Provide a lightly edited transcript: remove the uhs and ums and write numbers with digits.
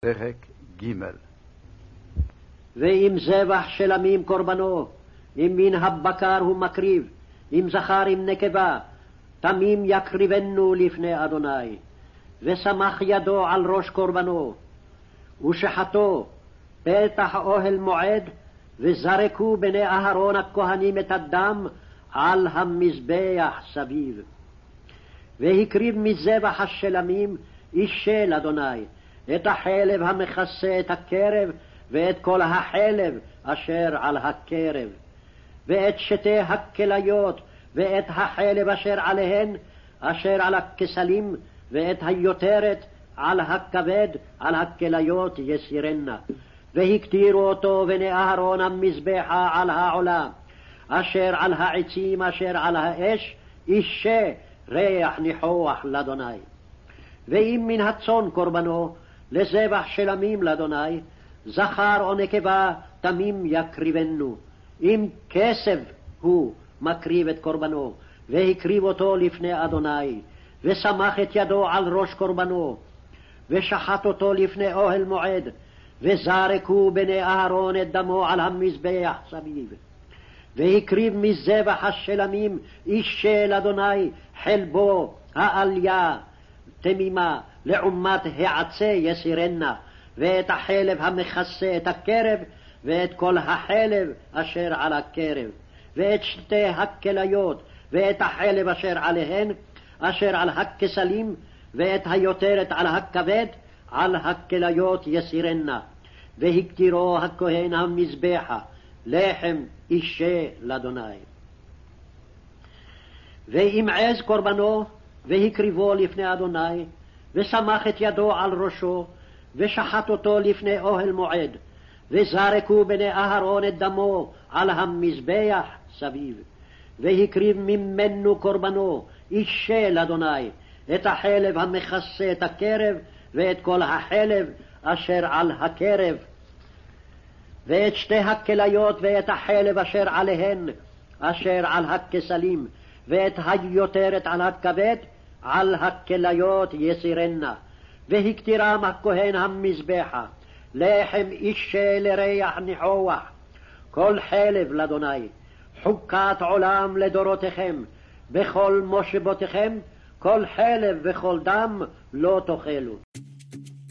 פרק ג'. ואם זבח של עמים קורבנו, אם מן הבקר הוא מקריב, אם זכר עם נקבה, תמים יקריבנו לפני אדוני. ושמח ידו על ראש קורבנו, ושחטו פתח אוהל מועד, וזרקו בני אהרון הכהנים את הדם על המזבח סביב. והקריב מזבח השלמים איש של אדוני, את החלב המכסה את הקרב, ואת כל החלב אשר על הקרב, ואת שתי הכליות, ואת החלב אשר עליהן, אשר על הכסלים, ואת היותרת על הכבד, על הכליות יסירנה. והקטירו אותו בני אהרון המזבחה על העולה, אשר על העצים, אשר על האש, אישה ריח ניחוח לאדוני. ואם מן הצאן קורבנו, לזבח שלמים לאדוני, זכר או נקבה תמים יקריבנו. אם כסף הוא מקריב את קורבנו, והקריב אותו לפני אדוני, ושמח את ידו על ראש קורבנו, ושחט אותו לפני אוהל מועד, וזרקו בני אהרון את דמו על המזבח סביב. והקריב מזבח השלמים איש של אדוני, חלבו העליה תמימה, לעומת העצה יסירנה, ואת החלב המכסה את הקרב, ואת כל החלב אשר על הקרב, ואת שתי הכליות, ואת החלב אשר עליהן, אשר על הכסלים, ואת היותרת על הכבד, על הכליות יסירנה. והקטירו הכהן המזבחה, לחם אישה לאדוני. וימעז קורבנו, והקריבו לפני אדוני, ושמח את ידו על ראשו, ושחט אותו לפני אוהל מועד, וזרקו בני אהרון את דמו על המזבח סביב. והקריב ממנו קורבנו איש של אדוני, את החלב המכסה את הקרב, ואת כל החלב אשר על הקרב, ואת שתי הכליות, ואת החלב אשר עליהן, אשר על הכסלים, ואת היותרת על הכבד, על הכליות יסירנה. והקטירם הכהן המזבחה, לחם אישה לריח ניחוח, כל חלב לאדוני, חוקת עולם לדורותיכם, בכל מושבותיכם, כל חלב וכל דם לא תאכלו.